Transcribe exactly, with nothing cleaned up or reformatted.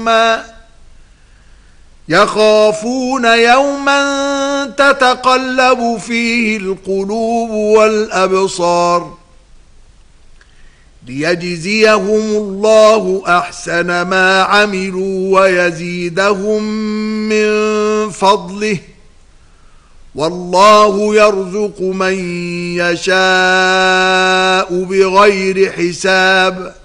يوما يخافون يوما تتقلب فيه القلوب والأبصار ليجزيهم الله أحسن ما عملوا ويزيدهم من فضله والله يرزق من يشاء بغير حساب.